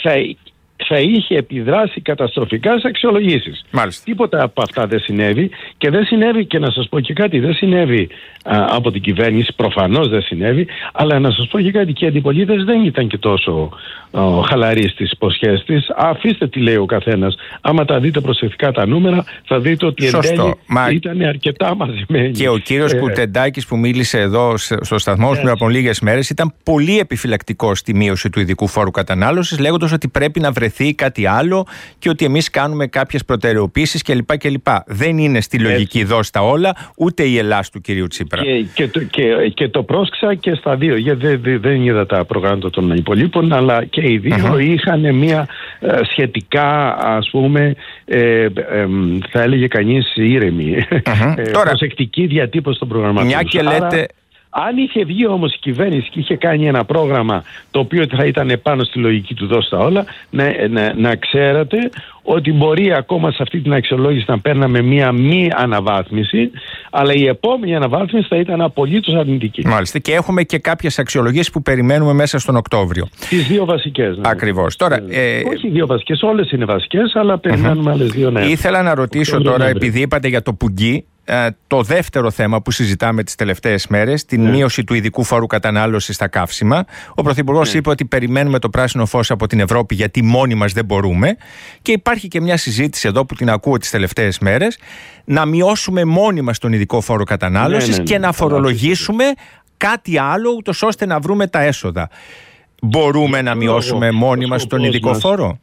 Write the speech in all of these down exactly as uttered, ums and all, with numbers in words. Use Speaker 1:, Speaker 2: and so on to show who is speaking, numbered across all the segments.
Speaker 1: θα, θα είχε επιδράσει καταστροφικά σε αξιολογήσεις.
Speaker 2: Μάλιστα.
Speaker 1: Τίποτα από αυτά δεν συνέβη, και δεν συνέβη, και να σας πω και κάτι, δεν συνέβη α, από την κυβέρνηση, προφανώς δεν συνέβη, αλλά να σας πω και κάτι, και οι αντιπολίτες δεν ήταν και τόσο α, χαλαροί στις υποσχέσεις της. Αφήστε τι λέει ο καθένας. Άμα τα δείτε προσεκτικά τα νούμερα, θα δείτε ότι εν τέλει Μα... ήταν αρκετά μαζεμένοι.
Speaker 2: Και ο κύριος ε... Κουρτεντάκης που μίλησε εδώ στο σταθμό πριν από λίγες μέρες ήταν πολύ επιφυλακτικός στη μείωση του ειδικού φόρου κατανάλωσης, λέγοντας ότι πρέπει να βρεθεί κάτι άλλο και ότι εμείς κάνουμε κάποιες προτεραιοποίησεις κλπ. κλπ. Δεν είναι στη λογική ε... δώστα όλα, ούτε η Ελλάς του κυρίου Τσίπρα.
Speaker 1: Και, και, το, και, και το πρόσεξα και στα δύο, γιατί δεν, δεν, δεν είδα τα προγράμματα των υπολείπων, αλλά και οι δύο uh-huh. είχαν μια ε, σχετικά, ας πούμε, ε, ε, ε, θα έλεγε κανείς ήρεμη, uh-huh. ε, Τώρα, προσεκτική διατύπωση των προγραμμάτων.
Speaker 2: Μια και λέτε...
Speaker 1: Άρα, αν είχε βγει όμως η κυβέρνηση και είχε κάνει ένα πρόγραμμα το οποίο θα ήταν πάνω στη λογική του δώστα όλα, να, να, να ξέρετε ότι μπορεί ακόμα σε αυτή την αξιολόγηση να παίρναμε μία μη αναβάθμιση, αλλά η επόμενη αναβάθμιση θα ήταν απολύτως αρνητική.
Speaker 2: Μάλιστα, και έχουμε και κάποιες αξιολογήσεις που περιμένουμε μέσα στον Οκτώβριο.
Speaker 1: Τις δύο βασικές. Ναι.
Speaker 2: Ακριβώς. Τώρα,
Speaker 1: ε... Όχι δύο βασικές, όλες είναι βασικές, αλλά περιμένουμε uh-huh. άλλες δύο νέες.
Speaker 2: Ήθελα να ρωτήσω τώρα, Οκτώβριο, επειδή είπατε για το Πουγγί, το δεύτερο θέμα που συζητάμε τις τελευταίες μέρες, την ναι. μείωση του ειδικού φόρου κατανάλωσης στα καύσιμα. Ο Πρωθυπουργός ναι. είπε ότι περιμένουμε το πράσινο φως από την Ευρώπη γιατί μόνοι μας δεν μπορούμε, και υπάρχει και μια συζήτηση εδώ που την ακούω τις τελευταίες μέρες, να μειώσουμε μόνοι μας τον ειδικό φόρο κατανάλωσης ναι, ναι, ναι, και ναι, να φορολογήσουμε ναι. κάτι άλλο, ούτως ώστε να βρούμε τα έσοδα. Μπορούμε να μειώσουμε μόνοι μας τον ειδικό μας... φόρο?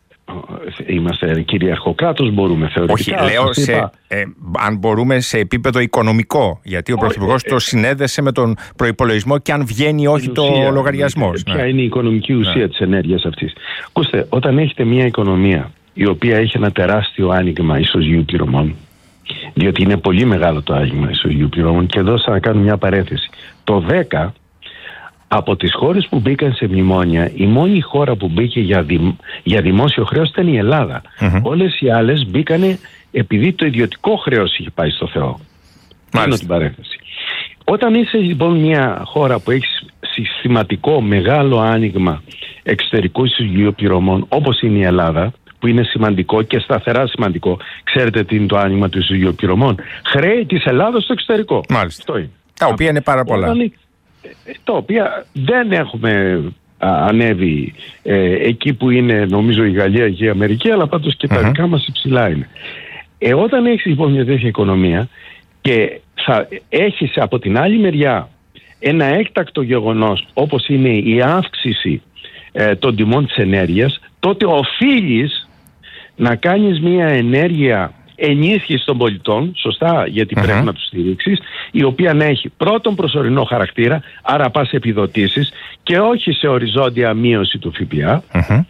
Speaker 1: Είμαστε κυρίαρχο κράτος, μπορούμε θεωρητικά.
Speaker 2: Όχι, λέω σε, ε, αν μπορούμε σε επίπεδο οικονομικό, γιατί ο Πρωθυπουργός ε, το συνέδεσε με τον προϋπολογισμό και αν βγαίνει όχι το λογαριασμό.
Speaker 1: Ποια ναι. είναι η οικονομική ουσία ναι. της ενέργειας αυτής? Ακούστε, όταν έχετε μια οικονομία η οποία έχει ένα τεράστιο άνοιγμα ισοζύγου πληρωμών, διότι είναι πολύ μεγάλο το άνοιγμα ισοζύγου πληρωμών, και εδώ θα κάνω μια παρέθεση. Το δέκα από τις χώρες που μπήκαν σε μνημόνια, η μόνη χώρα που μπήκε για, δη, για δημόσιο χρέος ήταν η Ελλάδα. Mm-hmm. Όλες οι άλλες μπήκανε επειδή το ιδιωτικό χρέος είχε πάει στο Θεό. Κάνω την παρένθεση. Όταν είσαι λοιπόν μια χώρα που έχει συστηματικό μεγάλο άνοιγμα εξωτερικού ισοζυγίου πληρωμών, όπως είναι η Ελλάδα, που είναι σημαντικό και σταθερά σημαντικό, ξέρετε τι είναι το άνοιγμα του ισοζυγίου πληρωμών? Χρέη της Ελλάδας στο εξωτερικό.
Speaker 2: Μάλιστα. Τα οποία είναι πάρα πολλά.
Speaker 1: Όταν, τα οποία δεν έχουμε α, ανέβει ε, εκεί που είναι νομίζω η Γαλλία και η Αμερική, αλλά πάντως και τα uh-huh. δικά μας υψηλά είναι. Ε, όταν έχεις λοιπόν μια τέτοια οικονομία και θα έχεις από την άλλη μεριά ένα έκτακτο γεγονός όπως είναι η αύξηση ε, των τιμών της ενέργειας, τότε οφείλεις να κάνεις μια ενέργεια ενίσχυση των πολιτών, σωστά, γιατί uh-huh. πρέπει να τους στηρίξεις, η οποία να έχει πρώτον προσωρινό χαρακτήρα, άρα πας επιδοτήσεις και όχι σε οριζόντια μείωση του ΦΠΑ. Uh-huh.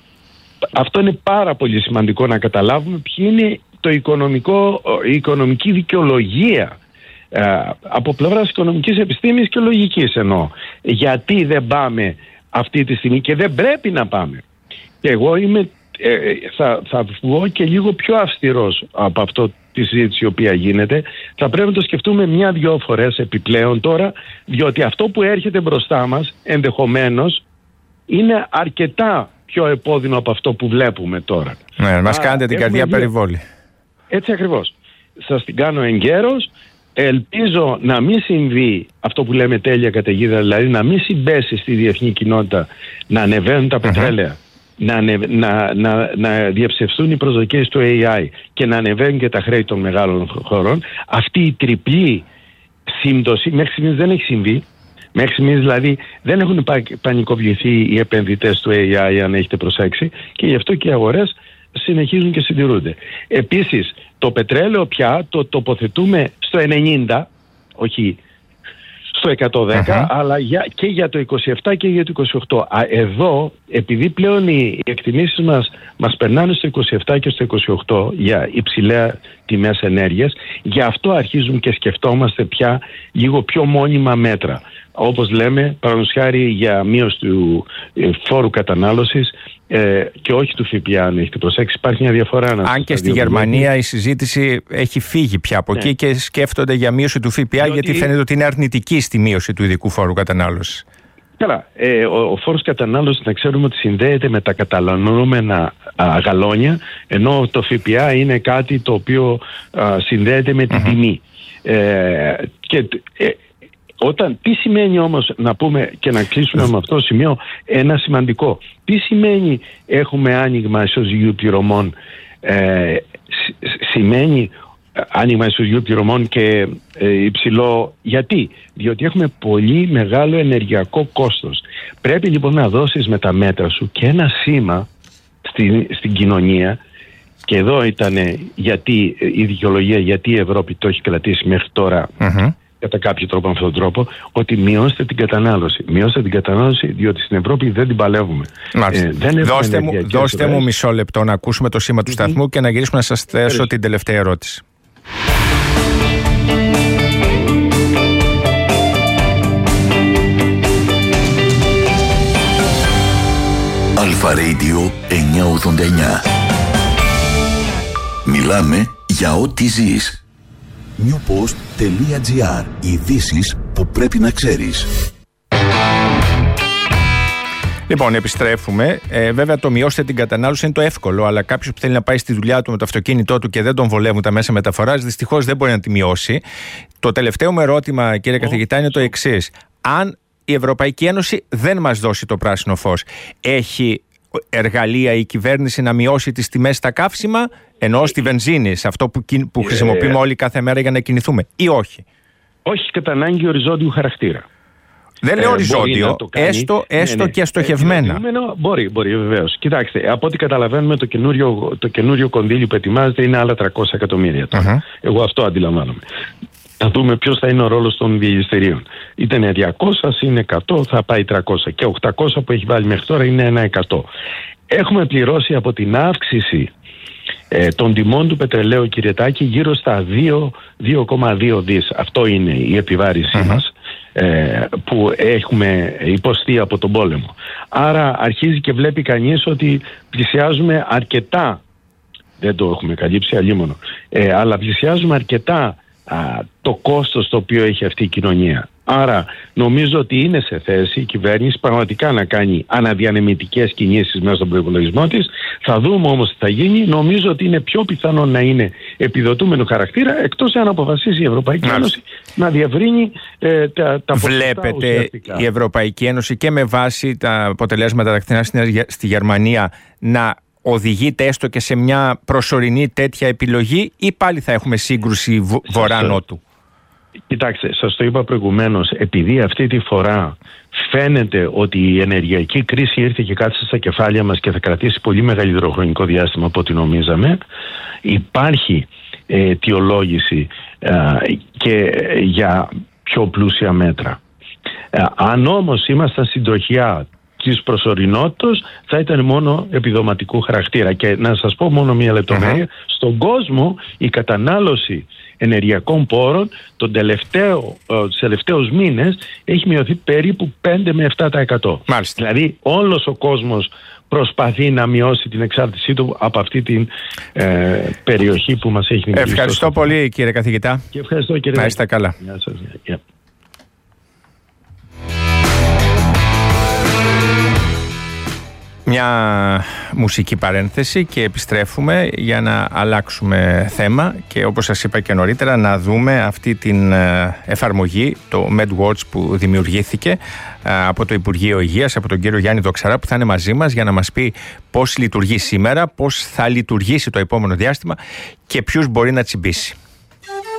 Speaker 1: Αυτό είναι πάρα πολύ σημαντικό να καταλάβουμε ποια είναι το οικονομικό, η οικονομική δικαιολογία ε, από πλευράς οικονομικής επιστήμης και λογικής εννοώ. Γιατί δεν πάμε αυτή τη στιγμή και δεν πρέπει να πάμε. Και εγώ είμαι Ε, θα, θα βγω και λίγο πιο αυστηρός από αυτό τη συζήτηση η οποία γίνεται. Θα πρέπει να το σκεφτούμε μια-δυο φορές επιπλέον τώρα, διότι αυτό που έρχεται μπροστά μας ενδεχομένως είναι αρκετά πιο επώδυνο από αυτό που βλέπουμε τώρα.
Speaker 2: Ναι, μας κάνετε την καρδιά δύο... περιβόλη.
Speaker 1: Έτσι ακριβώς. Σας την κάνω εγκαίρος. Ελπίζω να μην συμβεί αυτό που λέμε τέλεια καταιγίδα, δηλαδή να μην συμπέσει στη διεθνή κοινότητα να ανεβαίνουν τα πετρέλαια, uh-huh. Να, να, να, να διαψευστούν οι προσδοκίες του έι άι και να ανεβαίνουν και τα χρέη των μεγάλων χωρών. Αυτή η τριπλή σύμπτωση μέχρι στιγμής δεν έχει συμβεί. Μέχρι στιγμής δηλαδή δεν έχουν πανικοβληθεί οι επενδυτές του έι άι, αν έχετε προσέξει, και γι' αυτό και οι αγορές συνεχίζουν και συντηρούνται. Επίσης το πετρέλαιο πια το τοποθετούμε στο ενενήντα, όχι στο εκατόν δέκα, uh-huh. αλλά για, και για το είκοσι επτά και για το είκοσι οκτώ. Α, εδώ, επειδή πλέον οι εκτιμήσεις μας μας περνάνε στο είκοσι επτά και στο είκοσι οκτώ για υψηλές τιμές ενέργειας, γι' αυτό αρχίζουμε και σκεφτόμαστε πια λίγο πιο μόνιμα μέτρα. Όπως λέμε, παραδείγματος χάρη για μείωση του φόρου κατανάλωσης ε, και όχι του ΦΠΑ, αν έχετε προσέξει, υπάρχει μια διαφορά.
Speaker 2: Αν και στη Γερμανία η συζήτηση έχει φύγει πια από ναι. εκεί και σκέφτονται για μείωση του ΦΠΑ, διότι... γιατί φαίνεται ότι είναι αρνητική στη μείωση του ειδικού φόρου κατανάλωσης.
Speaker 1: Καλά, ε, ο, ο φόρος κατανάλωσης να ξέρουμε ότι συνδέεται με τα καταναλωνόμενα α, γαλόνια, ενώ το ΦΠΑ είναι κάτι το οποίο α, συνδέεται με την mm-hmm. τιμή. Ε, και ε, όταν, τι σημαίνει όμως, να πούμε και να κλείσουμε με αυτό το σημείο ένα σημαντικό, τι σημαίνει έχουμε άνοιγμα ισοζυγίου πληρωμών? Ε, σημαίνει άνοιγμα ισοζυγίου πληρωμών και ε, υψηλό. Γιατί? Διότι έχουμε πολύ μεγάλο ενεργειακό κόστος. Πρέπει λοιπόν να δώσεις με τα μέτρα σου και ένα σήμα στην, στην κοινωνία, και εδώ ήταν γιατί, η δικαιολογία γιατί η Ευρώπη το έχει κρατήσει μέχρι τώρα mm-hmm. κατά κάποιο τρόπο, με αυτόν τον τρόπο, ότι μειώστε την κατανάλωση. Μειώστε την κατανάλωση, διότι στην Ευρώπη δεν την παλεύουμε. Ε, δεν δώστε μου,
Speaker 2: δώστε μου μισό λεπτό να ακούσουμε το σήμα του mm-hmm. σταθμού και να γυρίσουμε να σας θέσω Ευχαριστώ. την τελευταία ερώτηση.
Speaker 3: Αλφα Radio εννιακόσια ογδόντα εννιά. Μιλάμε για ό,τι ζεις. newpost.gr. Ειδήσεις που πρέπει να ξέρεις.
Speaker 2: Λοιπόν, επιστρέφουμε. Ε, βέβαια, το μειώστε την κατανάλωση είναι το εύκολο, αλλά κάποιος που θέλει να πάει στη δουλειά του με το αυτοκίνητό του και δεν τον βολεύουν τα μέσα μεταφοράς, δυστυχώς δεν μπορεί να τη μειώσει. Το τελευταίο μου ερώτημα, κύριε oh. καθηγητά, είναι το εξής. Αν η Ευρωπαϊκή Ένωση δεν μας δώσει το πράσινο φως, έχει εργαλεία η κυβέρνηση να μειώσει τις τιμές στα καύσιμα, ενώ στη βενζίνη, σε αυτό που, που χρησιμοποιούμε όλοι κάθε μέρα για να κινηθούμε, ή όχι?
Speaker 1: Όχι κατά ανάγκη οριζόντιου χαρακτήρα.
Speaker 2: Δεν λέω ε, οριζόντιο, έστω, έστω ναι, ναι. και στοχευμένα. Ε,
Speaker 1: μπορεί, μπορεί βεβαίως. Κοιτάξτε, από ό,τι καταλαβαίνουμε το καινούριο, το καινούριο κονδύλι που ετοιμάζεται είναι άλλα τριακόσια εκατομμύρια. Uh-huh. Εγώ αυτό αντιλαμβάνομαι. Θα δούμε ποιος θα είναι ο ρόλος των διελιστερίων. Είτε διακόσια, είναι εκατό, θα πάει τριακόσια. Και οκτακόσια που έχει βάλει μέχρι τώρα είναι ένα εκατό. Έχουμε πληρώσει από την αύξηση ε, των τιμών του πετρελαίου, κύριε Τάκη, γύρω στα δύο κόμμα δύο δις. Αυτό είναι η επιβάρησή uh-huh. μας ε, που έχουμε υποστεί από τον πόλεμο. Άρα αρχίζει και βλέπει κανείς ότι πλησιάζουμε αρκετά, δεν το έχουμε καλύψει αλλήμωνο, ε, αλλά πλησιάζουμε αρκετά α, το κόστος το οποίο έχει αυτή η κοινωνία. Άρα νομίζω ότι είναι σε θέση η κυβέρνηση πραγματικά να κάνει αναδιανεμητικές κινήσεις μέσα στον προϋπολογισμό της. Θα δούμε όμως τι θα γίνει. Νομίζω ότι είναι πιο πιθανό να είναι επιδοτούμενο χαρακτήρα, εκτός αν αποφασίσει η Ευρωπαϊκή Μάλιστα. Ένωση να διευρύνει ε, τα, τα
Speaker 2: Βλέπετε η Ευρωπαϊκή Ένωση και με βάση τα αποτελέσματα τα κτηνά στη Γερμανία να οδηγείται έστω και σε μια προσωρινή τέτοια επιλογή, ή πάλι θα έχουμε σύγκρουση βορρά-νότου?
Speaker 1: Κοιτάξτε, σας το είπα προηγουμένως, επειδή αυτή τη φορά φαίνεται ότι η ενεργειακή κρίση ήρθε και κάτσε στα κεφάλια μας και θα κρατήσει πολύ μεγαλύτερο χρονικό διάστημα από ό,τι νομίζαμε, υπάρχει ε, αιτιολόγηση ε, και για πιο πλούσια μέτρα. Ε, αν όμως ήμασταν στην τροχιά της προσωρινότητας, θα ήταν μόνο επιδοματικού χαρακτήρα. Και να σας πω μόνο μία λεπτομέρεια. Uh-huh. Στον κόσμο η κατανάλωση ενεργειακών πόρων τον τελευταίο, ε, τους τελευταίους μήνες έχει μειωθεί περίπου πέντε με επτά τοις εκατό.
Speaker 2: Μάλιστα.
Speaker 1: Δηλαδή όλος ο κόσμος προσπαθεί να μειώσει την εξάρτησή του από αυτή την ε, περιοχή που μας έχει δημιουργήσει.
Speaker 2: Ευχαριστώ πολύ, κύριε καθηγητά.
Speaker 1: Και ευχαριστώ, κύριε.
Speaker 2: Να είστε καλά.
Speaker 1: Γεια σας. Yeah.
Speaker 2: Μια μουσική παρένθεση και επιστρέφουμε για να αλλάξουμε θέμα και, όπως σας είπα και νωρίτερα, να δούμε αυτή την εφαρμογή, το MedWatch, που δημιουργήθηκε από το Υπουργείο Υγείας, από τον κύριο Γιάννη Δοξαρά, που θα είναι μαζί μας για να μας πει πώς λειτουργεί σήμερα, πώς θα λειτουργήσει το επόμενο διάστημα και ποιους μπορεί να τσιμπήσει.